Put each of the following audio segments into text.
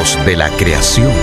Momentos de la creación.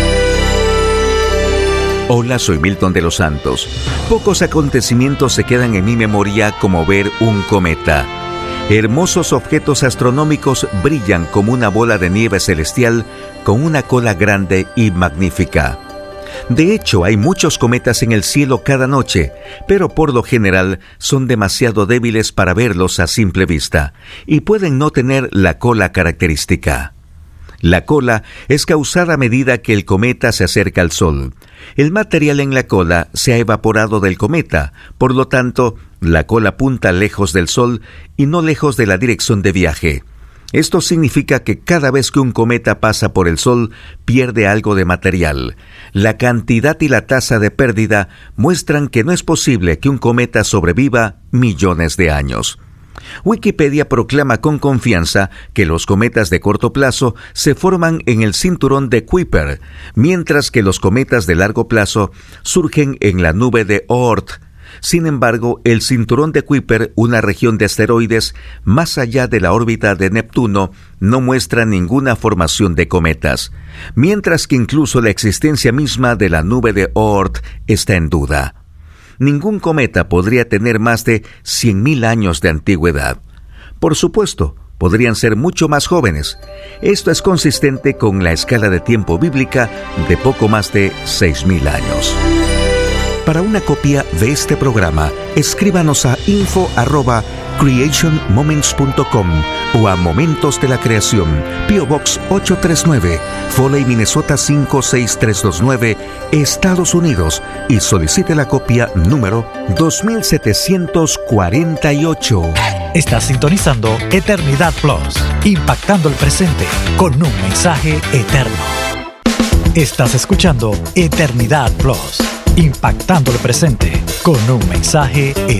Hola, soy Milton de los Santos. Pocos acontecimientos se quedan en mi memoria como ver un cometa. Hermosos objetos astronómicos brillan como una bola de nieve celestial con una cola grande y magnífica. De hecho, hay muchos cometas en el cielo cada noche, pero por lo general son demasiado débiles para verlos a simple vista y pueden no tener la cola característica. La cola es causada a medida que el cometa se acerca al Sol. El material en la cola se ha evaporado del cometa, por lo tanto, la cola apunta lejos del Sol y no lejos de la dirección de viaje. Esto significa que cada vez que un cometa pasa por el Sol, pierde algo de material. La cantidad y la tasa de pérdida muestran que no es posible que un cometa sobreviva millones de años. Wikipedia proclama con confianza que los cometas de corto plazo se forman en el cinturón de Kuiper, mientras que los cometas de largo plazo surgen en la nube de Oort. Sin embargo, el cinturón de Kuiper, una región de asteroides más allá de la órbita de Neptuno, no muestra ninguna formación de cometas, mientras que incluso la existencia misma de la nube de Oort está en duda. Ningún cometa podría tener más de 100.000 años de antigüedad. Por supuesto, podrían ser mucho más jóvenes. Esto es consistente con la escala de tiempo bíblica de poco más de 6.000 años. Para una copia de este programa, escríbanos a info@creationmoments.com o a Momentos de la Creación, P.O. Box 839, Foley, Minnesota 56329, Estados Unidos, y solicite la copia número 2748. Estás sintonizando Eternidad Plus, impactando el presente con un mensaje eterno. Estás escuchando Eternidad Plus, impactando el presente con un mensaje eterno.